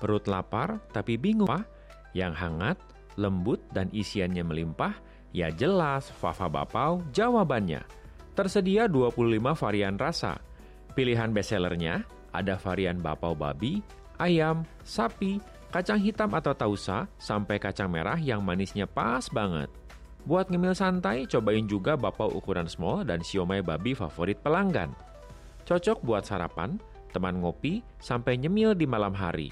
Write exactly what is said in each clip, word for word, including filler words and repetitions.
Perut lapar tapi bingung apa? Yang hangat, lembut, dan isiannya melimpah? Ya jelas, Fafa Bapau jawabannya. Tersedia dua puluh lima varian rasa. Pilihan bestsellernya ada varian bapau babi, ayam, sapi, kacang hitam atau tausa, sampai kacang merah yang manisnya pas banget. Buat ngemil santai, cobain juga bapau ukuran small dan siomay babi favorit pelanggan. Cocok buat sarapan, teman ngopi, sampai nyemil di malam hari.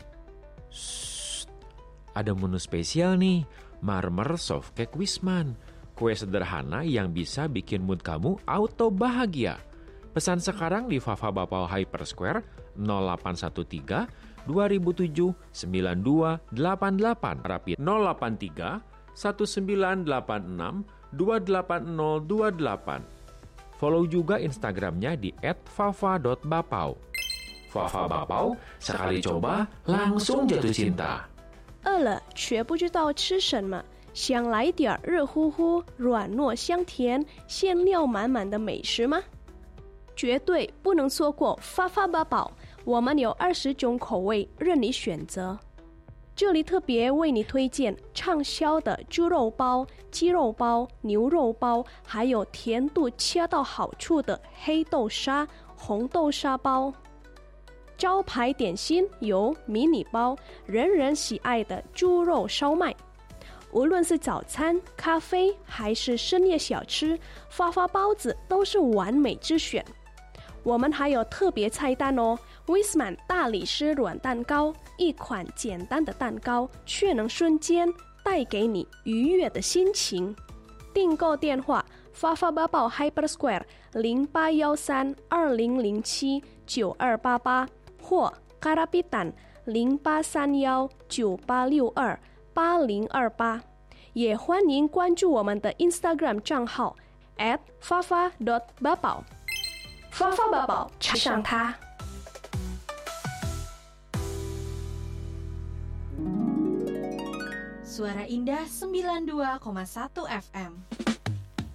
Shh, ada menu spesial nih, Marmer Soft Cake Wisman. Kue sederhana yang bisa bikin mood kamu auto bahagia. Pesan sekarang di Fafa Bapau Hyper Square nol delapan satu tiga dua nol tujuh sembilan dua delapan delapan. Rapi nol delapan tiga satu sembilan delapan enam dua delapan nol dua delapan. Follow juga Instagramnya di et fafa dot bapau. Fafa Bapau, sekali coba langsung jatuh cinta. 饿了却不知道吃什么，想来点热乎乎、软糯香甜、馅料满满的美食吗？绝对不能错过发发八宝，我们有二十种口味任你选择。这里特别为你推荐畅销的猪肉包、鸡肉包、牛肉包，还有甜度恰到好处的黑豆沙、红豆沙包。招牌点心有迷你包，人人喜爱的猪肉烧麦。无论是早餐、咖啡还是深夜小吃，发发包子都是完美之选。我们还有特别菜单哦 Wisman 大理石软蛋糕，一款简单的蛋糕，却能瞬间带给你愉悦的心情。订购电话发发八宝 Hyper Square 零八幺三二零零七九二八八或 Karapitan 零八三幺九八六二八零二八，也欢迎关注我们的 Instagram 账号 at fafa dot bapau。发发宝宝，吃上它。 Suara Indah sembilan puluh dua koma satu F M